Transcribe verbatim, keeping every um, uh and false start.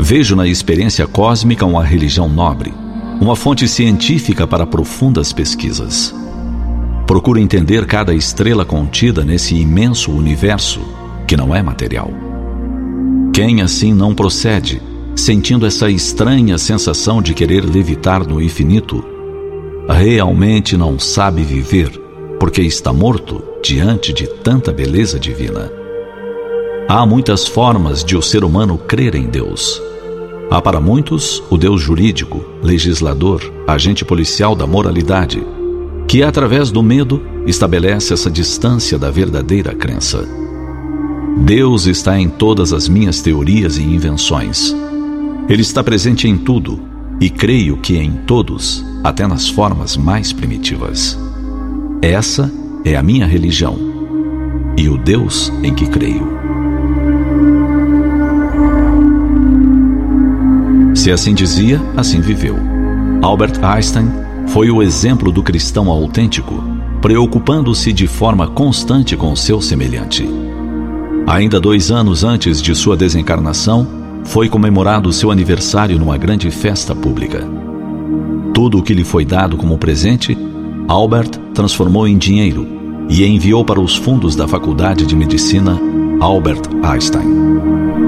Vejo na experiência cósmica uma religião nobre, uma fonte científica para profundas pesquisas. Procuro entender cada estrela contida nesse imenso universo que não é material. Quem assim não procede, sentindo essa estranha sensação de querer levitar no infinito, realmente não sabe viver, porque está morto diante de tanta beleza divina. Há muitas formas de o ser humano crer em Deus. Há para muitos o Deus jurídico, legislador, agente policial da moralidade, que através do medo estabelece essa distância da verdadeira crença. Deus está em todas as minhas teorias e invenções. Ele está presente em tudo, e creio que em todos, até nas formas mais primitivas. Essa é a minha religião, e o Deus em que creio. Se assim dizia, assim viveu. Albert Einstein foi o exemplo do cristão autêntico, preocupando-se de forma constante com seu semelhante. Ainda dois anos antes de sua desencarnação, foi comemorado seu aniversário numa grande festa pública. Tudo o que lhe foi dado como presente, Albert transformou em dinheiro e enviou para os fundos da Faculdade de Medicina Albert Einstein.